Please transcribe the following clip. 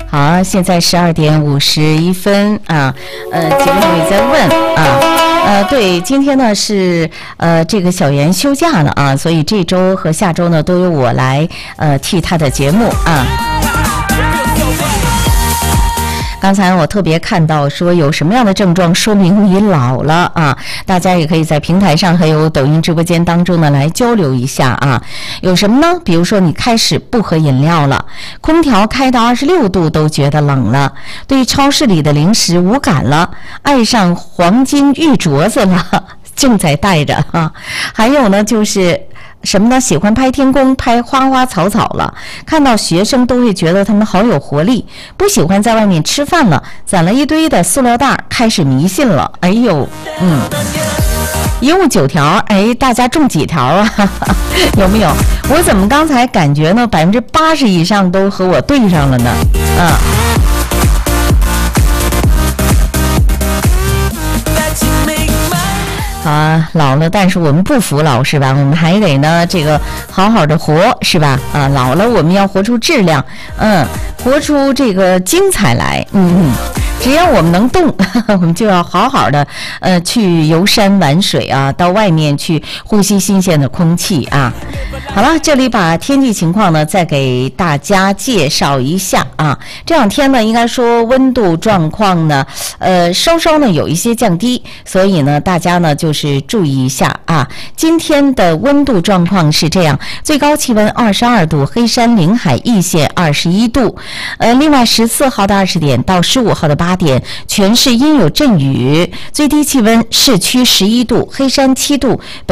好，现在12:51啊，节目也在问啊，对，今天呢是这个小袁休假了啊，所以这周和下周呢都由我来替他的节目啊。刚才我特别看到说有什么样的症状说明你老了啊，大家也可以在平台上还有抖音直播间当中呢来交流一下啊。有什么呢？比如说你开始不喝饮料了，空调开到26度都觉得冷了，对超市里的零食无感了，爱上黄金玉镯子了，正在戴着啊。还有呢就是什么呢？喜欢拍天空、拍花花草草了，看到学生都会觉得他们好有活力。不喜欢在外面吃饭了，攒了一堆的塑料袋，开始迷信了。哎呦，一物9条，哎，大家中几条啊？有没有？我怎么刚才感觉呢？80%以上都和我对上了呢？好啊，老了，但是我们不服老是吧？我们还得呢，这个好好的活是吧？啊，老了我们要活出质量，活出这个精彩来，只要我们能动，我们就要好好的去游山玩水啊，到外面去呼吸新鲜的空气啊。好了，这里把天气情况呢再给大家介绍一下啊。这两天呢，应该说温度状况呢，稍稍呢有一些降低，所以呢大家呢就是注意一下啊。今天的温度状况是这样，最高气温22度，黑山临海易县21度，另外14号的20点到15号的8点，全市阴有阵雨，最低气温市区11度，黑山7度。